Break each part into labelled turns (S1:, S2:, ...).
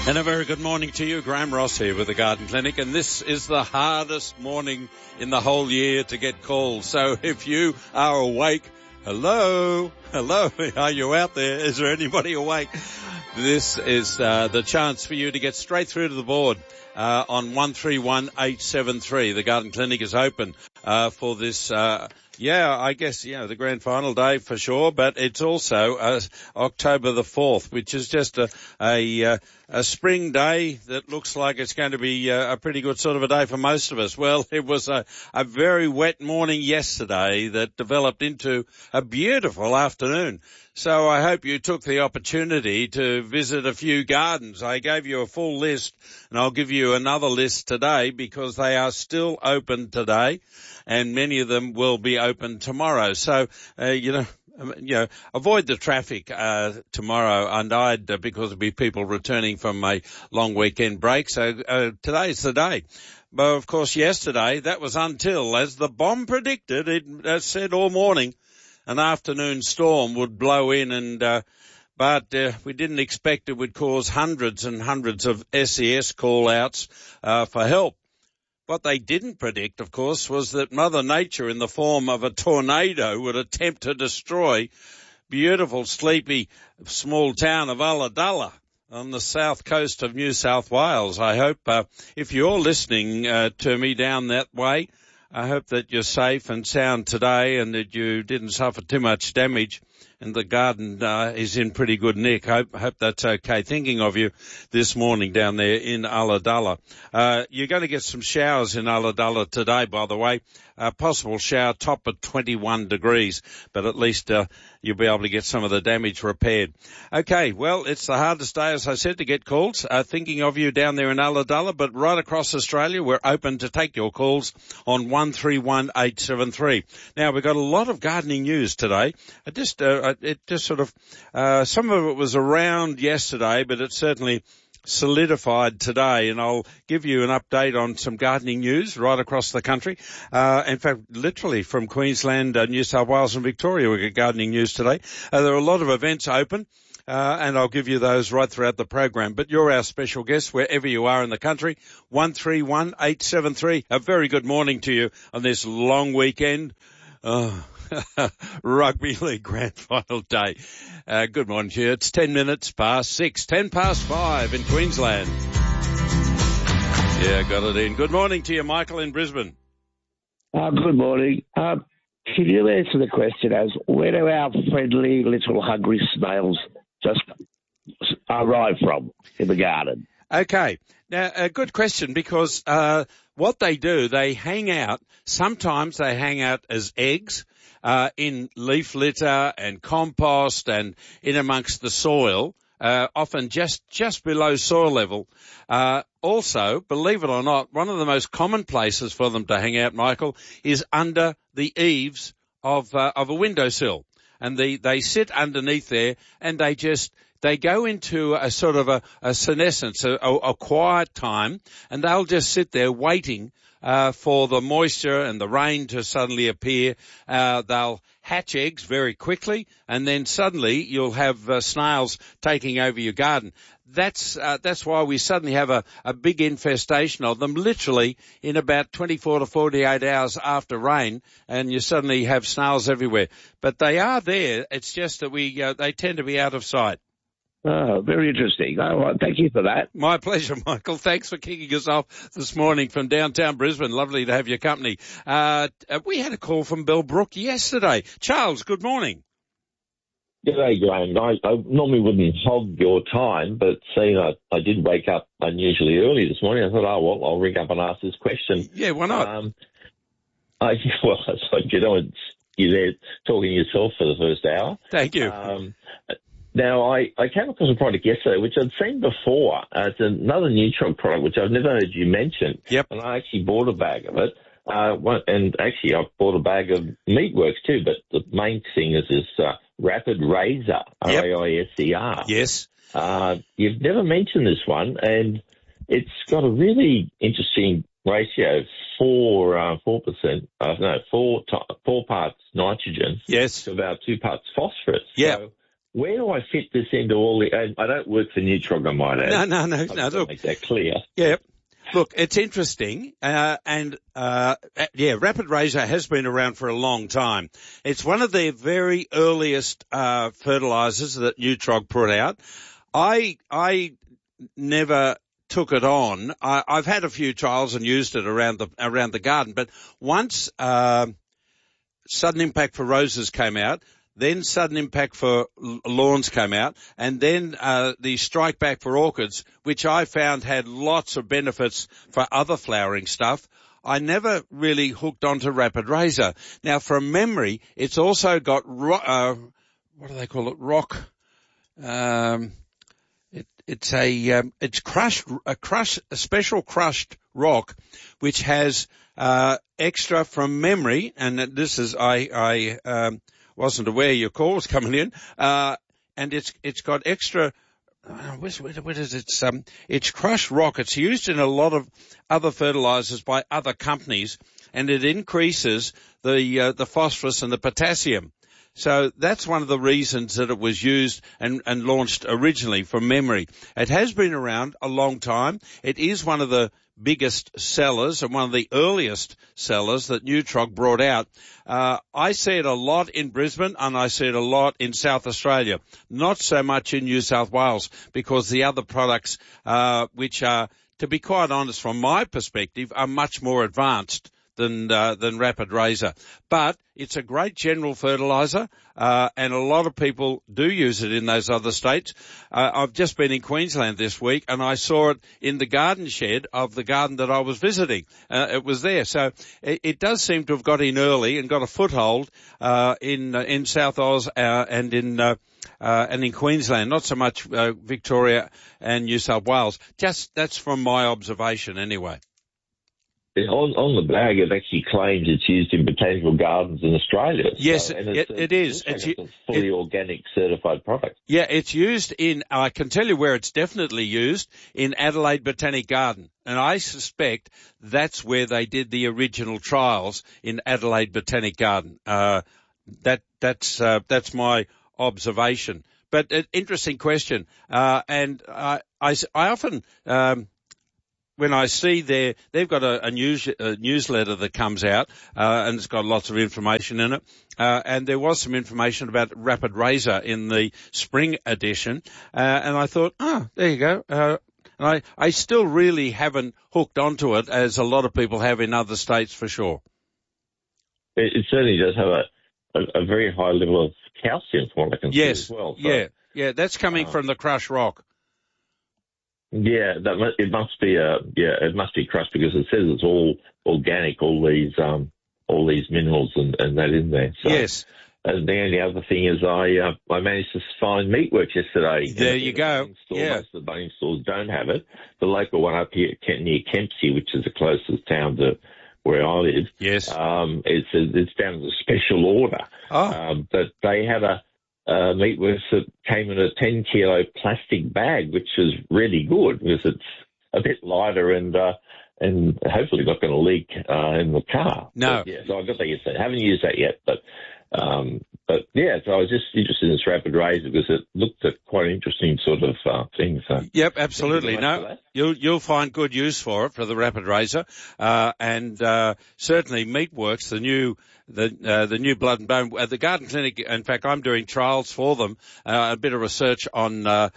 S1: And a very good morning to you. Graham Ross here with the Garden Clinic, and this is the hardest morning in the whole year to get calls. So if you are awake, hello, are you out there? Is there anybody awake? This is the chance for you to get straight through to the board on 131873. The Garden Clinic is open for this I guess, the grand final day for sure, but it's also October the 4th, which is just a spring day that looks like it's going to be a pretty good sort of a day for most of us. Well, it was a very wet morning yesterday that developed into a beautiful afternoon. So I hope you took the opportunity to visit a few gardens. I gave you a full list, and I'll give you another list today because they are still open today, and many of them will be open tomorrow. So, avoid the traffic tomorrow undied because there'll be people returning from a long weekend break. So today's the day. But, of course, yesterday, that was until, as the bomb predicted, it said all morning, an afternoon storm would blow in, but we didn't expect it would cause hundreds and hundreds of SES call-outs for help. What they didn't predict, of course, was that Mother Nature, in the form of a tornado, would attempt to destroy beautiful, sleepy, small town of Ulladulla on the south coast of New South Wales. I hope if you're listening to me down that way, I hope that you're safe and sound today and that you didn't suffer too much damage and the garden is in pretty good nick. Hope that's okay. Thinking of you this morning down there in Ulladulla. You're going to get some showers in Ulladulla today, by the way. A possible shower top at 21 degrees, but at least you'll be able to get some of the damage repaired. Okay, well, it's the hardest day, as I said, to get calls. Thinking of you down there in Ulladulla, but right across Australia, we're open to take your calls on 131873. Now, we've got a lot of gardening news today. Some of it was around yesterday, but it certainly solidified today, and I'll give you an update on some gardening news right across the country. In fact, literally from Queensland, New South Wales and Victoria, we get gardening news today. There are a lot of events open, and I'll give you those right throughout the program. But you're our special guest wherever you are in the country. 131873. A very good morning to you on this long weekend. Rugby League Grand Final day. Good morning to you. It's 10 minutes past 6, 10 past 5 in Queensland. Yeah, got it in. Good morning to you, Michael in Brisbane.
S2: Good morning. Can you answer the question as where do our friendly little hungry snails just arrive from in the garden?
S1: Okay. Now, a good question because what they do, they hang out. Sometimes they hang out as eggs in leaf litter and compost and in amongst the soil, often just below soil level. Also, believe it or not, one of the most common places for them to hang out, Michael, is under the eaves of a windowsill. And they sit underneath there and they go into a sort of a senescence, a quiet time, and they'll just sit there waiting for the moisture and the rain to suddenly appear. They'll hatch eggs very quickly, and then suddenly you'll have snails taking over your garden. That's why we suddenly have a big infestation of them, literally in about 24 to 48 hours after rain, and you suddenly have snails everywhere. But they are there. It's just that they tend to be out of sight.
S2: Oh, very interesting. All right, thank you for that.
S1: My pleasure, Michael. Thanks for kicking us off this morning from downtown Brisbane. Lovely to have your company. We had a call from Bellbrook yesterday. Charles, good morning.
S3: G'day, Graham. I normally wouldn't hog your time, but seeing I did wake up unusually early this morning, I thought, I'll ring up and ask this question.
S1: Yeah, why not?
S3: It's like you're there talking to yourself for the first hour.
S1: Thank you.
S3: Now, I came across a product yesterday, which I'd seen before. It's another Neutron product, which I've never heard you mention.
S1: Yep.
S3: And I actually bought a bag of it. And actually, I've bought a bag of Meatworks too, but the main thing is this Rapid Razor,
S1: yep.
S3: RAISER.
S1: Yes.
S3: You've never mentioned this one, and it's got a really interesting ratio, 4 parts nitrogen,
S1: yes,
S3: to about 2 parts phosphorus.
S1: Yeah.
S3: So where do I fit this into all the... I don't work for Nutrog, I might add.
S1: No.
S3: Look, make that clear.
S1: Yeah. Look, it's interesting, Rapid Razor has been around for a long time. It's one of the very earliest fertilizers that Nutrog put out. I never took it on. I've had a few trials and used it around the garden, but once Sudden Impact for Roses came out, then Sudden Impact for Lawns came out, and then the Strike Back for Orchids, which I found had lots of benefits for other flowering stuff. I never really hooked onto Rapid Razor. Now, from memory, it's also got what do they call it? Rock. It's a special crushed rock, which has extra from memory, and this is I wasn't aware your call was coming in, and it's got extra. What is it? It's crushed rock. It's used in a lot of other fertilizers by other companies, and it increases the phosphorus and the potassium. So that's one of the reasons that it was used and launched originally from memory. It has been around a long time. It is one of the biggest sellers and one of the earliest sellers that Nutrog brought out. I see it a lot in Brisbane and I see it a lot in South Australia, not so much in New South Wales, because the other products, which are, to be quite honest from my perspective, are much more advanced than Rapid Razor. But it's a great general fertilizer, and a lot of people do use it in those other states. I've just been in Queensland this week and I saw it in the garden shed of the garden that I was visiting. It was there. So it does seem to have got in early and got a foothold, in South Oz, and in Queensland, not so much, Victoria and New South Wales. Just, that's from my observation anyway.
S3: On the bag, it actually claims it's used in botanical gardens in Australia.
S1: Yes, it is.
S3: It's a fully organic certified product.
S1: Yeah, it's used I can tell you where it's definitely used, in Adelaide Botanic Garden. And I suspect that's where they did the original trials, in Adelaide Botanic Garden. That's my observation. But interesting question. And I often, when I see they've got a newsletter that comes out, and it's got lots of information in it. And there was some information about Rapid Razor in the spring edition. And I thought, there you go. And I still really haven't hooked onto it, as a lot of people have in other states for sure.
S3: It certainly does have a very high level of calcium, from what I can see as well. So,
S1: yeah, that's coming from the crushed rock.
S3: Yeah, it must be crushed, because it says it's all organic, all these minerals and that in there. So,
S1: yes.
S3: And the only other thing is I managed to find Meatworks yesterday.
S1: There you go. Yeah.
S3: Most of the bone stores don't have it. The local one up here near Kempsey, which is the closest town to where I live.
S1: Yes.
S3: It's down as a special order. But they had a Meatworks that came in a 10-kilo plastic bag, which is really good because it's a bit lighter and hopefully not going to leak in the car.
S1: No.
S3: But, yeah, so I got that yesterday. I haven't used that yet, but yeah, so I was just interested in this Rapid Razor because it looked at quite an interesting sort of thing. So
S1: yep, absolutely. No, you'll find good use for it, for the Rapid Razor, and certainly Meatworks, the new Blood and Bone, the Garden Clinic. In fact, I'm doing trials for them, a bit of research on the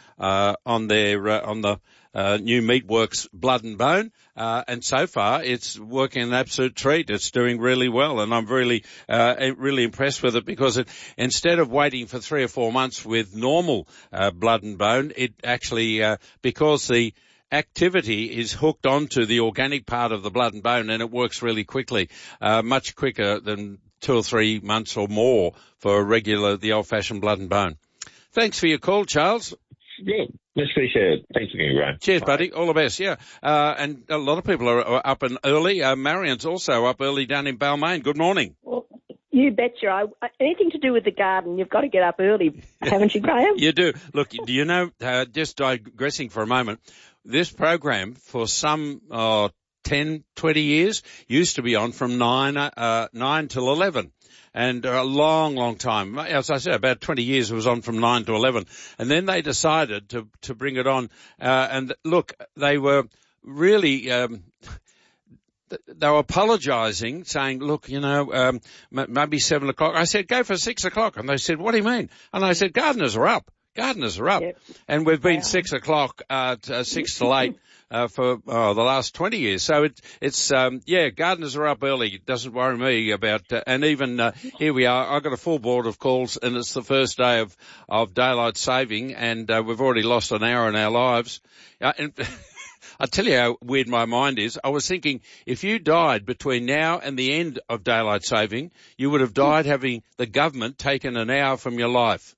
S1: new Meatworks Blood and Bone, and so far it's working an absolute treat. It's doing really well, and I'm really impressed with it, because instead of waiting for 3 or 4 months with normal Blood and Bone, it actually, because the activity is hooked onto the organic part of the Blood and Bone, and it works really quickly, much quicker than 2 or 3 months or more for the old-fashioned Blood and Bone. Thanks for your call, Charles.
S3: Yeah, much appreciated. Thanks again, Graham.
S1: Cheers, buddy. All the best, yeah. And a lot of people are up and early. Marion's also up early down in Balmain. Good morning.
S4: Well, you betcha. Anything to do with the garden, you've got to get up early, haven't you, Graham?
S1: You do. Look, do you know, just digressing for a moment, this program for some 10, 20 years, used to be on from 9 till 11. And a long, long time. As I said, about 20 years it was on from 9 to 11. And then they decided to bring it on. And look, they were really, they were apologising, saying, look, maybe 7 o'clock. I said, go for 6 o'clock. And they said, what do you mean? And I said, gardeners are up. Yep. And we've been 6 o'clock, 6 till 8. For the last 20 years. So it's gardeners are up early. It doesn't worry me about, and even, here we are. I've got a full board of calls and it's the first day of daylight saving and, we've already lost an hour in our lives. And I tell you how weird my mind is. I was thinking if you died between now and the end of daylight saving, you would have died having the government taken an hour from your life.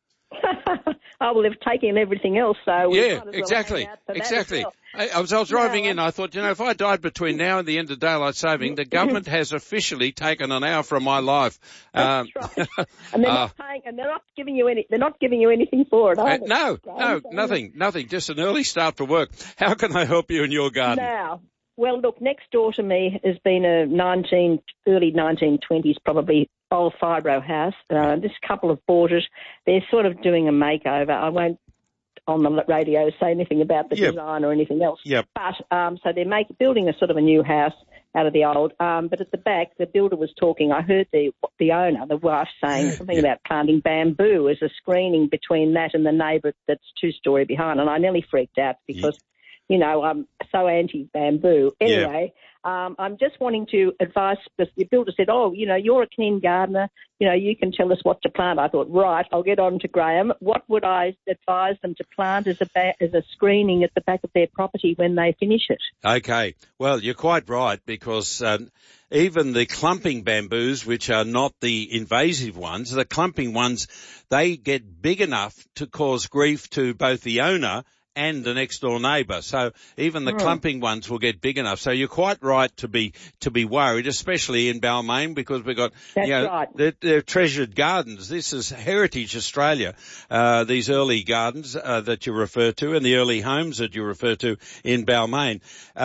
S4: I will have taken everything else, so
S1: exactly.
S4: Well.
S1: I was driving in. I thought, if I died between now and the end of daylight saving, the government has officially taken an hour from my life.
S4: That's right. And they're not paying, and they're not giving you any. They're not giving you anything for it.
S1: No, nothing. Just an early start to work. How can I help you in your garden?
S4: Now, well, look, next door to me has been a early 1920s, probably old fibro house. This couple have bought it. They're sort of doing a makeover. I won't on the radio say anything about the design or anything else.
S1: Yep.
S4: But so they're building a sort of a new house out of the old. But at the back, the builder was talking. I heard the owner, the wife, saying something about planting bamboo as a screening between that and the neighbour that's 2-story behind. And I nearly freaked out because, I'm so anti-bamboo. Anyway, I'm just wanting to advise, because the builder said, you're a keen gardener, you can tell us what to plant. I thought, right, I'll get on to Graham. What would I advise them to plant as a screening at the back of their property when they finish it?
S1: Okay. Well, you're quite right, because even the clumping bamboos, which are not the invasive ones, the clumping ones, they get big enough to cause grief to both the owner and the next door neighbour. So even the clumping ones will get big enough. So you're quite right to be worried, especially in Balmain, because we've got, they're treasured gardens. This is Heritage Australia, these early gardens, that you refer to, and the early homes that you refer to in Balmain.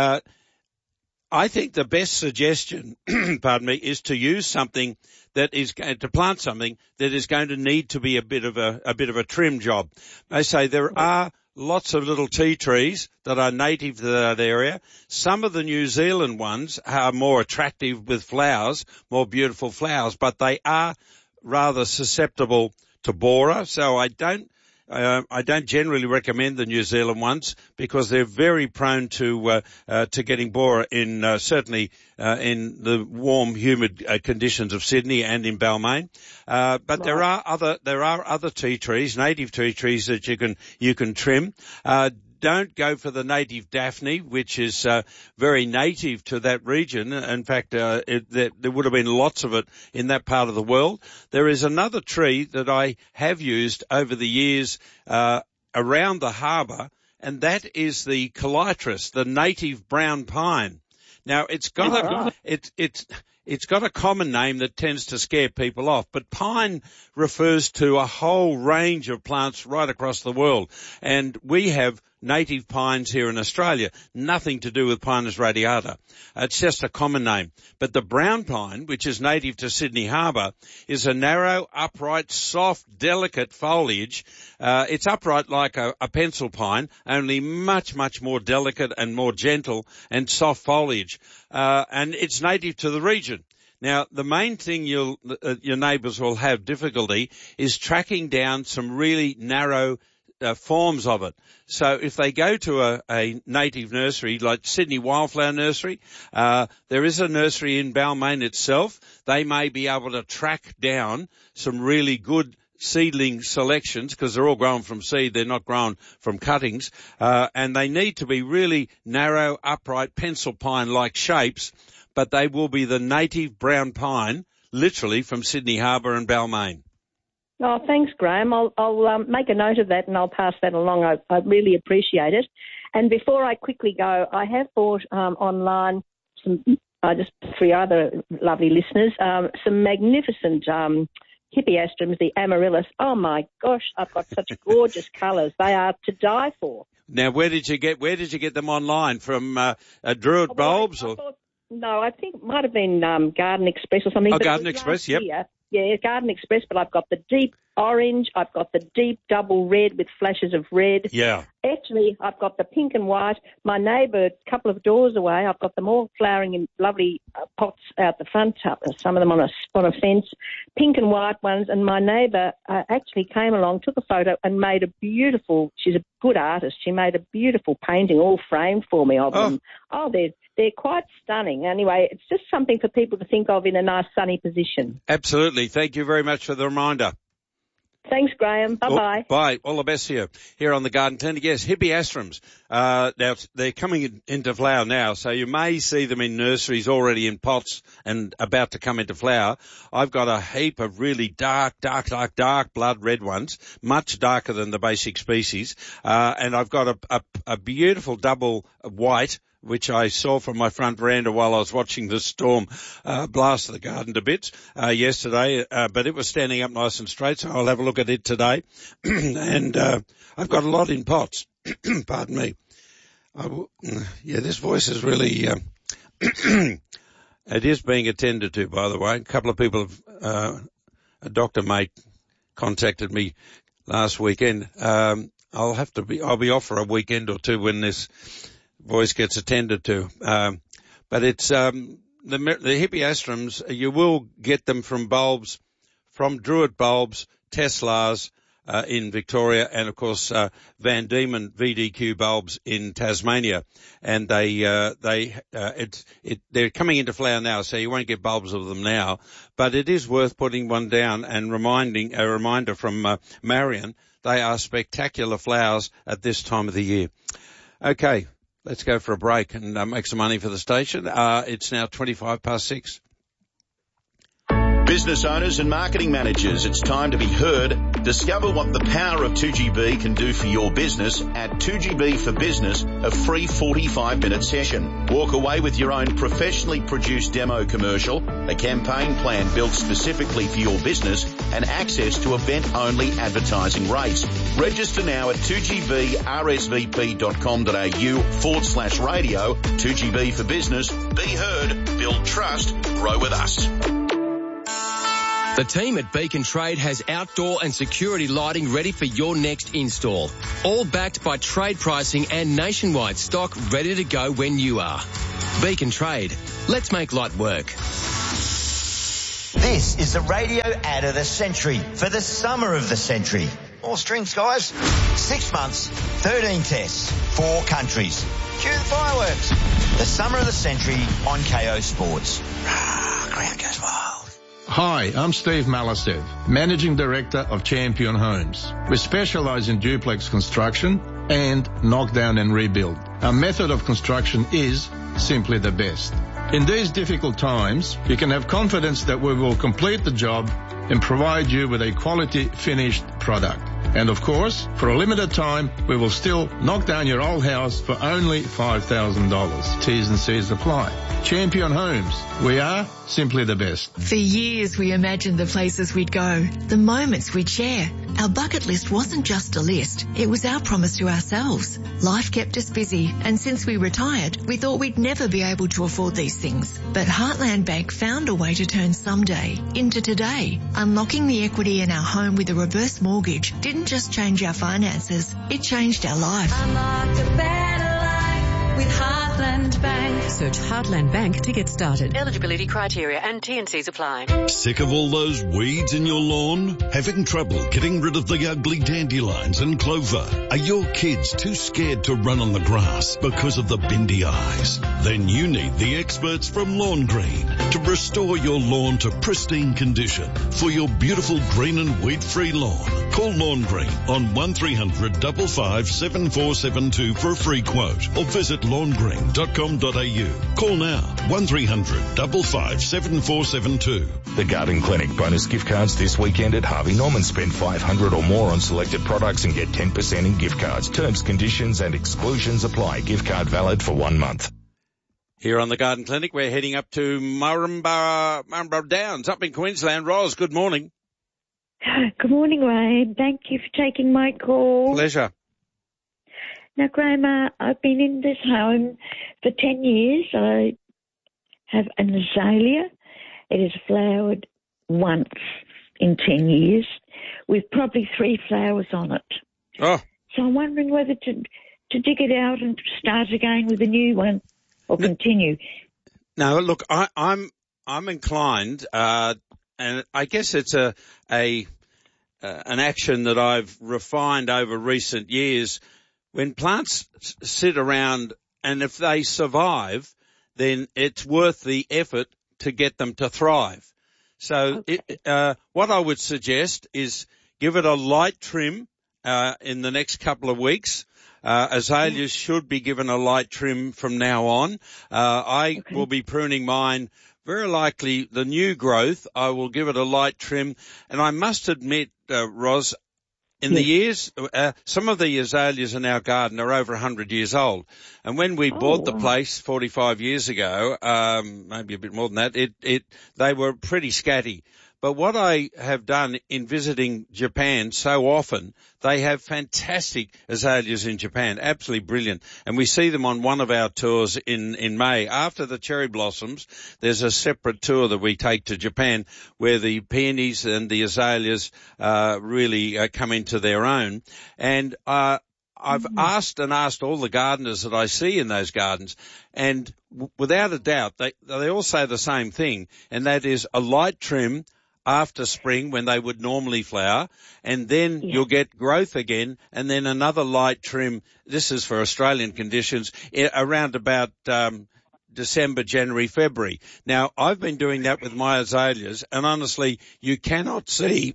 S1: I think the best suggestion, is to use something that is going to plant something that is going to need to be a bit of a trim job. They say there are lots of little tea trees that are native to that area. Some of the New Zealand ones are more attractive with flowers, more beautiful flowers, but they are rather susceptible to borer. So I don't generally recommend the New Zealand ones because they're very prone to getting borer in, certainly, in the warm, humid conditions of Sydney and in Balmain. But there are other tea trees, native tea trees that you can trim. Don't go for the native Daphne, which is very native to that region. In fact, there would have been lots of it in that part of the world. There is another tree that I have used over the years around the harbour, and that is the calitris, the native brown pine. Now, it's got it's got a common name that tends to scare people off, but pine refers to a whole range of plants right across the world, and we have native pines here in Australia, nothing to do with Pinus radiata. It's just a common name. But the brown pine, which is native to Sydney Harbour, is a narrow, upright, soft, delicate foliage. It's upright like a pencil pine, only much, much more delicate and more gentle and soft foliage. And it's native to the region. Now, the main thing your neighbours will have difficulty is tracking down some really narrow forms of it. So if they go to a native nursery like Sydney Wildflower Nursery, there is a nursery in Balmain itself. They may be able to track down some really good seedling selections because they're all grown from seed. They're not grown from cuttings. And they need to be really narrow, upright, pencil pine-like shapes, but they will be the native brown pine, literally from Sydney Harbour and Balmain.
S4: Oh, thanks, Graham. I'll make a note of that and I'll pass that along. I really appreciate it. And before I quickly go, I have bought online some, just for your other lovely listeners, some magnificent hippeastrums, the amaryllis. Oh, my gosh, I've got such gorgeous colours. They are to die for.
S1: Now, where did you get them online? From Druid Bulbs?
S4: No, I think it might have been Garden Express or something.
S1: Oh, Garden Express, yep.
S4: Yeah, Garden Express, but I've got the deep orange, I've got the deep double red with flashes of red.
S1: Yeah.
S4: Actually, I've got the pink and white. My neighbour, a couple of doors away, I've got them all flowering in lovely pots out the front, some of them on a fence, pink and white ones. And my neighbour actually came along, took a photo and made a beautiful, she's a good artist, she made a beautiful painting all framed for me of them. Oh, they're quite stunning. Anyway, it's just something for people to think of in a nice sunny position.
S1: Absolutely. Thank you very much for the reminder.
S4: Thanks, Graham. Bye-bye.
S1: Bye. All the best to you. Here on the Garden Clinic, yes, hippeastrums. Now, they're coming into flower now, so you may see them in nurseries already in pots and about to come into flower. I've got a heap of really dark blood red ones, much darker than the basic species. And I've got a beautiful double white, which I saw from my front veranda while I was watching the storm blast the garden to bits yesterday. But it was standing up nice and straight, so I'll have a look at it today. And I've got a lot in pots. Pardon me. This voice is really... it is being attended to, by the way. A couple of people have... a doctor mate contacted me last weekend. I'll be off for a weekend or two when this voice gets attended to. But it's the hippeastrums, you will get them from bulbs, from Druid Bulbs, Tesla's in Victoria, and of course Van Diemen VDQ bulbs in Tasmania. And they're coming into flower now, so you won't get bulbs of them now. But it is worth putting one down and a reminder from Marion. They are spectacular flowers at this time of the year. Okay. Let's go for a break and make some money for the station. It's now 6:25.
S5: Business owners and marketing managers, it's time to be heard. Discover what the power of 2GB can do for your business at 2GB for Business, a free 45-minute session. Walk away with your own professionally produced demo commercial, a campaign plan built specifically for your business, and access to event-only advertising rates. Register now at 2gbrsvp.com.au/radio. 2GB for Business. Be heard. Build trust. Grow with us.
S6: The team at Beacon Trade has outdoor and security lighting ready for your next install. All backed by trade pricing and nationwide stock ready to go when you are. Beacon Trade. Let's make light work.
S7: This is the radio ad of the century for the summer of the century. More strings, guys. 6 months, 13 tests, 4 countries. Cue the fireworks. The summer of the century on KO Sports. Ground goes wild.
S8: Hi, I'm Steve Malisev, Managing Director of Champion Homes. We specialise in duplex construction and knock down and rebuild. Our method of construction is simply the best. In these difficult times, you can have confidence that we will complete the job and provide you with a quality finished product. And of course, for a limited time, we will still knock down your old house for only $5,000. T's and C's apply. Champion Homes. We are simply the best.
S9: For years, we imagined the places we'd go, the moments we'd share. Our bucket list wasn't just a list. It was our promise to ourselves. Life kept us busy, and since we retired, we thought we'd never be able to afford these things. But Heartland Bank found a way to turn someday into today. Unlocking the equity in our home with a reverse mortgage didn't just change our finances, it changed our life.
S10: Unlock a better life with Heartland Bank.
S11: Search Heartland Bank to get started. Eligibility criteria and T&Cs apply.
S12: Sick of all those weeds in your lawn? Having trouble getting rid of the ugly dandelions and clover? Are your kids too scared to run on the grass because of the bindy eyes? Then you need the experts from Lawn Green to restore your lawn to pristine condition for your beautiful green and weed-free lawn. Call Lawn Green on 1300 55 7472 for a free quote, or visit lawngreen.com.au. Call now 1300 55 7472.
S13: The Garden Clinic bonus gift cards this weekend at Harvey Norman. Spend $500 or more on selected products and get 10% in gift cards. Terms, conditions and exclusions apply. Gift card valid for 1 month.
S1: Here on the Garden Clinic, we're heading up to Murrumba Downs, up in Queensland. Ros, good morning.
S14: Good morning, Wayne. Thank you for taking my call.
S1: Pleasure.
S14: Now, Graham, I've been in this home for 10 years. I have an azalea. It has flowered once in 10 years with probably 3 flowers on it.
S1: Oh.
S14: So I'm wondering whether to dig it out and start again with a new one or continue.
S1: No, look, I'm inclined, and I guess it's an action that I've refined over recent years. When plants sit around and if they survive, then it's worth the effort to get them to thrive. So what I would suggest is give it a light trim in the next couple of weeks. Azaleas should be given a light trim from now on. I will be pruning mine. Very likely the new growth, I will give it a light trim. And I must admit, Ros, in the years, some of the azaleas in our garden are over 100 years old. And when we bought the place 45 years ago, maybe a bit more than that, they were pretty scatty. But what I have done in visiting Japan so often, they have fantastic azaleas in Japan, absolutely brilliant. And we see them on one of our tours in May. After the cherry blossoms, there's a separate tour that we take to Japan where the peonies and the azaleas really come into their own. And I've asked all the gardeners that I see in those gardens, and without a doubt, they all say the same thing, and that is a light trim after spring when they would normally flower, and then you'll get growth again, and then another light trim. This is for Australian conditions, around about December, January, February. Now, I've been doing that with my azaleas, and honestly, you cannot see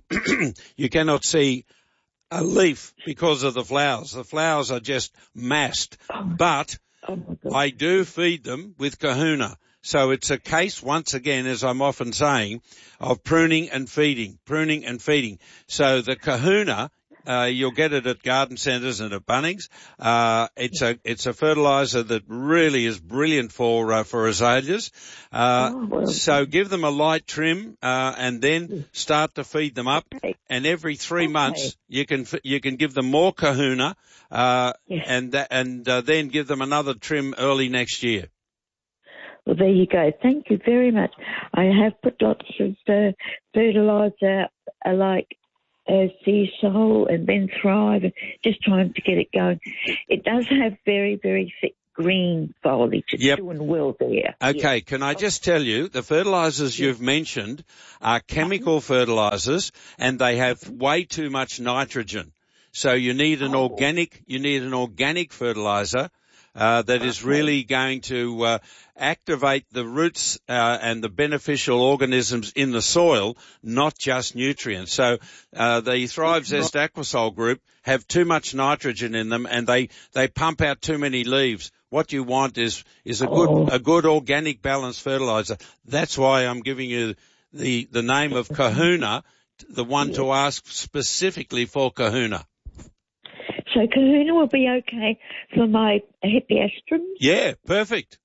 S1: a leaf because of the flowers. The flowers are just massed, but I do feed them with kahuna. So it's a case, once again, as I'm often saying, of pruning and feeding. So the kahuna, you'll get it at garden centres and at Bunnings. It's a fertiliser that really is brilliant for azaleas. So give them a light trim, and then start to feed them up. And every 3 months, you can give them more kahuna, and then give them another trim early next year.
S14: Well, there you go. Thank you very much. I have put lots of fertiliser like Sea Soul and then Thrive, just trying to get it going. It does have very, very thick green foliage. It's doing well there.
S1: Okay, can I just tell you, the fertilisers you've mentioned are chemical fertilisers, and they have way too much nitrogen. So you need an organic fertiliser that is really going to activate the roots and the beneficial organisms in the soil, not just nutrients. So the Thrive Zest Aquasol group have too much nitrogen in them, and they pump out too many leaves. What you want is a good organic balanced fertilizer. That's why I'm giving you the name of kahuna, the one to ask specifically for kahuna.
S14: So kahuna will be okay for my hippeastrums?
S1: Yeah, perfect.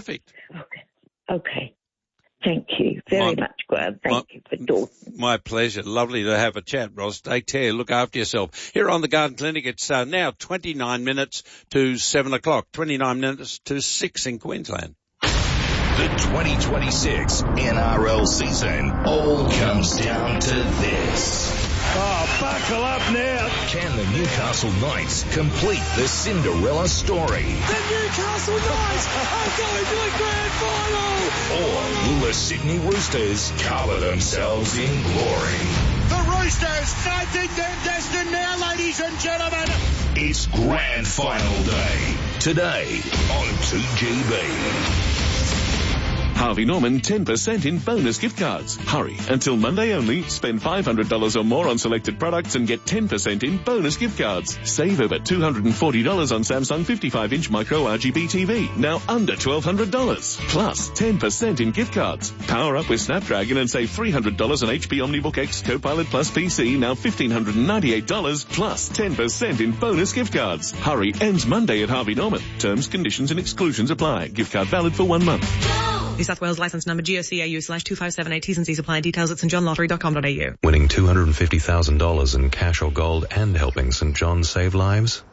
S14: Okay. Thank you very much, Graham. Thank you for talking.
S1: My pleasure. Lovely to have a chat, Ros. Take care. Look after yourself. Here on the Garden Clinic, it's now 29 minutes to 7 o'clock, 29 minutes to 6 in Queensland.
S13: The 2026 NRL season all comes down to this.
S15: Oh, buckle up now.
S13: Can the Newcastle Knights complete the Cinderella story?
S15: The Newcastle Knights are going to the grand final.
S13: Or will the Sydney Roosters cover themselves in glory?
S15: The Roosters, I think they're destined now, ladies and gentlemen.
S13: It's grand final day. Today on 2GB.
S16: Harvey Norman 10% in bonus gift cards. Hurry, until Monday only. Spend $500 or more on selected products and get 10% in bonus gift cards. Save over $240 on Samsung 55-inch micro RGB TV, now under $1,200. Plus 10% in gift cards. Power up with Snapdragon and save $300 on HP OmniBook X Copilot Plus PC, now $1,598. Plus 10% in bonus gift cards. Hurry, ends Monday at Harvey Norman. Terms, conditions and exclusions apply. Gift card valid for 1 month.
S17: New South Wales licence number GOCAU/2578. T's and C's apply. Details at stjohnlottery.com.au.
S18: Winning $250,000 in cash or gold and helping St John save lives?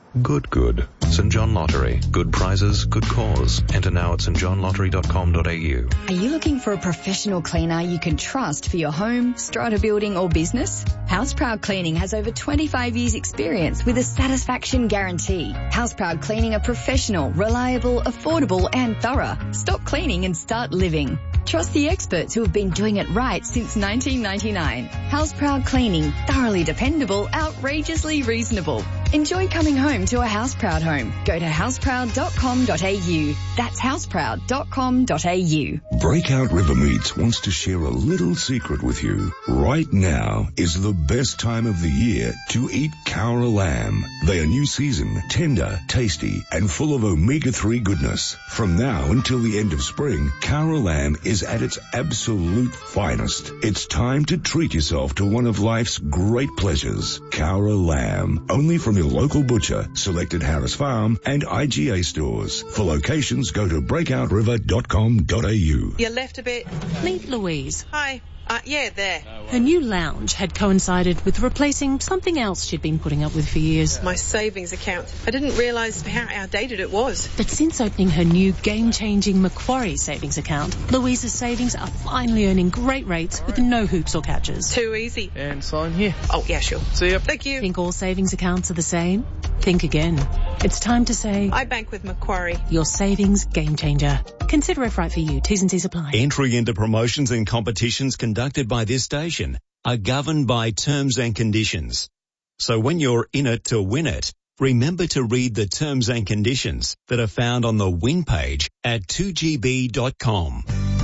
S18: Good. St John Lottery. Good prizes, good cause. Enter now at stjohnlottery.com.au.
S19: Are you looking for a professional cleaner you can trust for your home, strata building or business? Houseproud Cleaning has over 25 years experience with a satisfaction guarantee. Houseproud Cleaning are professional, reliable, affordable and thorough. Stop cleaning and start living. Trust the experts who have been doing it right since 1999. Houseproud Cleaning, thoroughly dependable, outrageously reasonable. Enjoy coming home to a Houseproud home. Go to houseproud.com.au. That's houseproud.com.au.
S20: Breakout River Meats wants to share a little secret with you. Right now is the best time of the year to eat Cowra lamb. They are new season, tender, tasty, and full of omega-3 goodness. From now until the end of spring, Cowra lamb is at its absolute finest. It's time to treat yourself to one of life's great pleasures. Cowra lamb, only from your local butcher, selected Harris Farm and IGA stores. For locations, go to breakoutriver.com.au.
S17: You left a bit.
S11: Meet Louise.
S17: Hi. Yeah, there.
S11: Her new lounge had coincided with replacing something else she'd been putting up with for years.
S17: My savings account. I didn't realise how outdated it was.
S11: But since opening her new game-changing Macquarie savings account, Louise's savings are finally earning great rates with no hoops or catches.
S17: Too easy.
S21: And sign here.
S17: Oh, yeah, sure.
S21: See ya.
S17: Thank you.
S11: Think all savings accounts are the same? Think again. It's time to say,
S17: I bank with Macquarie.
S11: Your savings game changer. Consider if right for you. T's and C's apply.
S22: Entry into promotions and competitions conducted by this station are governed by terms and conditions. So when you're in it to win it, remember to read the terms and conditions that are found on the win page at 2gb.com.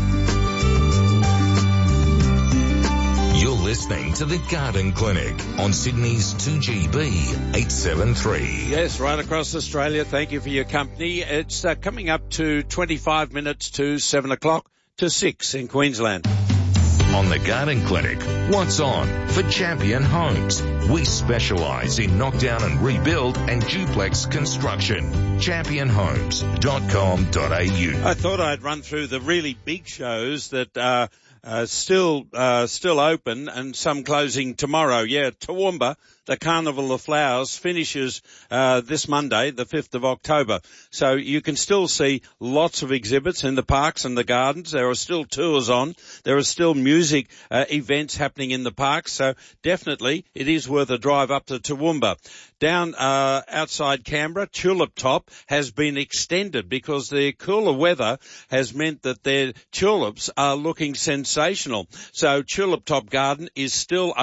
S13: You're listening to The Garden Clinic on Sydney's 2GB 873.
S1: Yes, right across Australia. Thank you for your company. It's coming up to 25 minutes to 7 o'clock to 6 in Queensland.
S13: On The Garden Clinic, what's on for Champion Homes? We specialise in knockdown and rebuild and duplex construction. championhomes.com.au.
S1: I thought I'd run through the really big shows that are still open and some closing tomorrow. Yeah, Toowoomba, the Carnival of Flowers, finishes this Monday, the 5th of October. So you can still see lots of exhibits in the parks and the gardens. There are still tours on. There are still music events happening in the parks. So definitely it is worth a drive up to Toowoomba. Down outside Canberra, Tulip Top has been extended because the cooler weather has meant that their tulips are looking sensational. So Tulip Top Garden is still open.